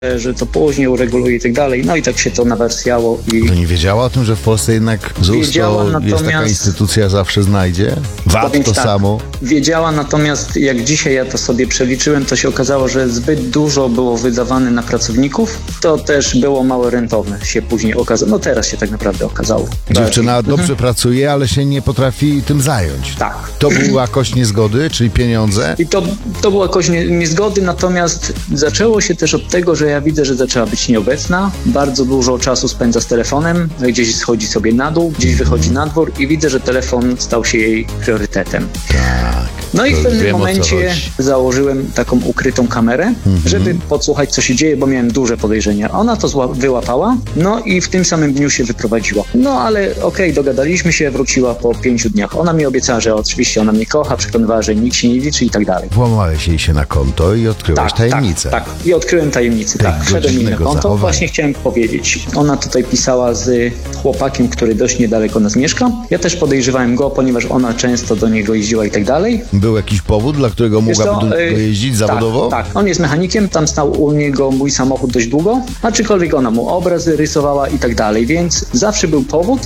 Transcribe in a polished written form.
że to później ureguluje i tak dalej. No i tak się to nawarstwiało i... To nie wiedziała o tym, że w Polsce jednak ZUS to jest taka instytucja, zawsze znajdzie? VAT to samo? Wiedziała, natomiast jak dzisiaj ja to sobie przeliczyłem, to się okazało, że zbyt dużo było wydawane na pracowników. To też było mało rentowne, się później okazało. No teraz się tak naprawdę okazało. Dziewczyna dobrze pracuje, ale się nie potrafi tym zająć. Tak. To była kość niezgody, czyli pieniądze? I to była kość niezgody, natomiast zaczęło się też od tego, że ja widzę, że zaczęła być nieobecna. Bardzo dużo czasu spędza z telefonem, gdzieś schodzi sobie na dół, gdzieś wychodzi na dwór i widzę, że telefon stał się jej priorytetem. Tak. No i w pewnym momencie założyłem taką ukrytą kamerę, żeby podsłuchać, co się dzieje, bo miałem duże podejrzenia. Ona to wyłapała, no i w tym samym dniu się wyprowadziła. No ale okej, dogadaliśmy się, wróciła po 5 dniach. Ona mi obiecała, że oczywiście ona mnie kocha, przekonywała, że nikt się nie liczy i tak dalej. Włamałeś jej się na konto i odkryłeś tajemnicę. Tak. I odkryłem tajemnicę. Tak, wszedłem jej na konto. Zachowania. Właśnie chciałem powiedzieć. Ona tutaj pisała z chłopakiem, który dość niedaleko nas mieszka. Ja też podejrzewałem go, ponieważ ona często do niego jeździła i tak dalej. Był jakiś powód, dla którego mogłaby jeździć zawodowo? Tak. On jest mechanikiem, tam stał u niego mój samochód dość długo, aczkolwiek ona mu obrazy rysowała i tak dalej, więc zawsze był powód,